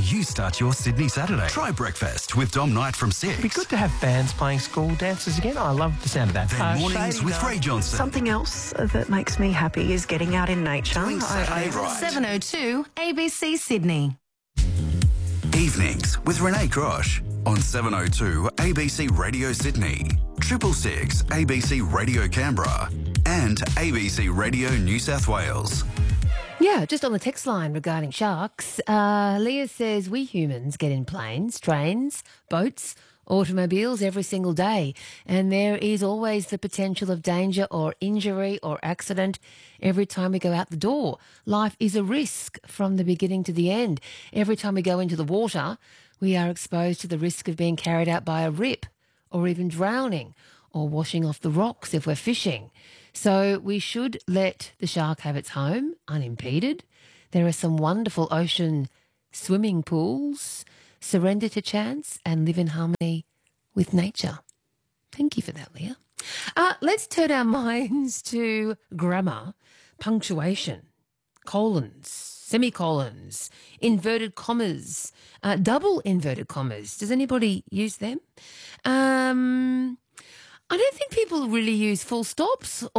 you start your Sydney Saturday. Try breakfast with Dom Knight from 6. It'd be good to have bands playing school dances again. I love the sound of that. Then mornings Shady with Night. Ray Johnson. Something else that makes me happy is getting out in nature. Doing Saturday right. 7:02 ABC Sydney. Evenings with Renee Grosh on 7:02 ABC Radio Sydney, 666 ABC Radio Canberra, and ABC Radio New South Wales. Yeah, just on the text line regarding sharks, Leah says we humans get in planes, trains, boats, automobiles every single day, and there is always the potential of danger or injury or accident every time we go out the door. Life is a risk from the beginning to the end. Every time we go into the water, we are exposed to the risk of being carried out by a rip or even drowning or washing off the rocks if we're fishing. So we should let the shark have its home unimpeded. There are some wonderful ocean swimming pools. Surrender to chance and live in harmony with nature. Thank you for that, Leah. Let's turn our minds to grammar, punctuation, colons, semicolons, inverted commas, double inverted commas. Does anybody use them? I don't think people really use full stops